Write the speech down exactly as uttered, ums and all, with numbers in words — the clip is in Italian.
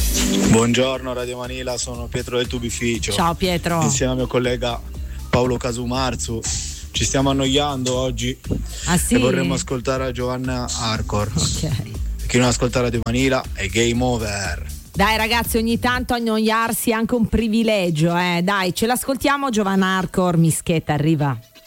Buongiorno Radio Manila, sono Pietro del Tubificio. Ciao Pietro. Insieme al mio collega Paolo Casumarzu ci stiamo annoiando oggi. Ah sì? E vorremmo ascoltare Giovanna Hardcore. Ok. Chi non ascolta Radio Manila è game over. Dai ragazzi, ogni tanto annoiarsi è anche un privilegio, eh. Dai, ce l'ascoltiamo Giovanna Hardcore, Mischetta, arriva.